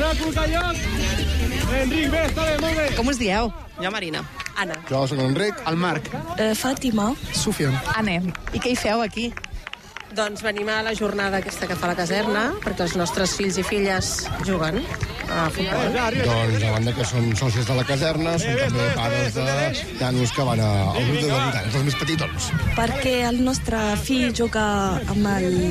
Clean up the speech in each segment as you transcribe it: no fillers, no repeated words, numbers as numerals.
Enric, bé, està bé, molt bé. Com us dieu? Jo, Marina. Anna. Jo soc Enric. El Marc. Fàtima. Sufian. Anna. I què hi feu aquí? Doncs venim a la jornada aquesta que fa la caserna, perquè els nostres fills i filles juguen a futbol. Doncs a banda que són socis de la caserna, són també pares de nanos que van al grup de debutants, els més petitons. Perquè el nostre fill juga amb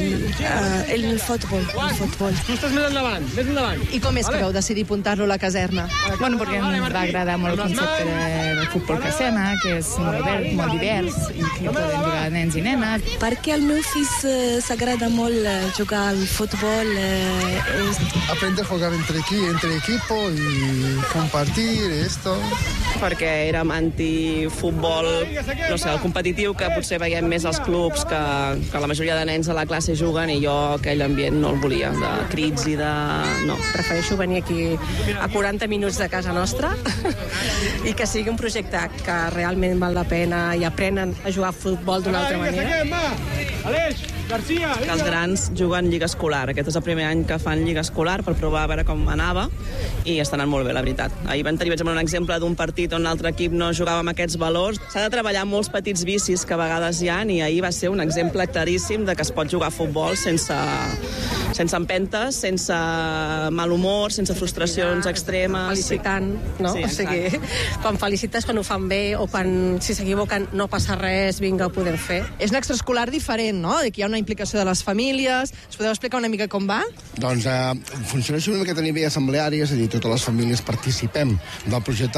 el futbol. Tu estàs més endavant. I com és que vau decidir apuntar-lo a la caserna? Bueno, perquè em va agradar molt el concepte del futbol caserna, que és molt divers i que poden jugar nens i nenes. Perquè el meu fill s'agrada molt jugar al futbol. Aprender a jugar entre equipo y compartir esto. Perquè érem antifutbol, no sé, el competitiu, que potser veiem més als clubs, que la majoria de nens a la classe juguen, i jo aquell ambient no el volia, de crits i de... No, prefereixo venir aquí a 40 minuts de casa nostra i que sigui un projecte que realment val la pena i aprenen a jugar a futbol d'una altra manera. Aleix, Garcia, Que els grans juguen lliga escolar. Aquest és el primer any que fan lliga escolar per provar a veure com anava, i està anant molt bé, la veritat. Ahir vaig tenir un exemple d'un partit on l'altre equip no jugava amb aquests valors. S'ha de treballar molts petits vicis que a vegades hi ha, i ahir va ser un exemple claríssim de que es pot jugar a futbol sense empentes, sense mal humor, sense frustracions extremes. Felicitant, no? Sí, o sigui, quan felicites quan ho fan bé, o quan si s'equivoquen no passa res, vinga, ho podem fer. És un extraescolar diferent, no? Que hi ha una implicació de les famílies. Us podeu explicar una mica com va? Doncs funciona una miqueta a nivell assembleari, és a dir, totes les famílies participem del projecte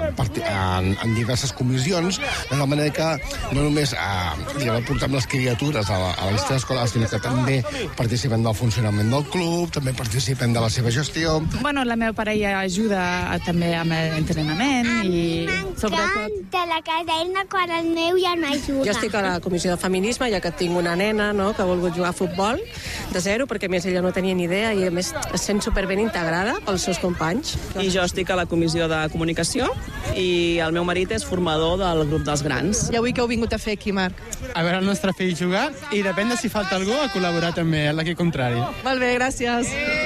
en diverses comissions, de la manera que no només portem les criatures a la història escolar, sinó que també participem del funcionament del club, també participem de la seva gestió. Bueno, la meva parella ajuda també amb l'entrenament i sobretot... de la caserna quan el meu ja no ajuda. Jo estic a la comissió de feminisme, ja que tinc una nena, no?, que ha volgut jugar a futbol de zero, perquè a més ella no tenia ni idea i a més es sent superben integrada pels seus companys. I jo estic a la comissió de comunicació i el meu marit és formador del grup dels grans. I avui què heu vingut a fer aquí, Marc? A veure el nostre fill jugar i depèn de si falta algú a col·laborar també a l'equip contrari. Molt bé, gràcies.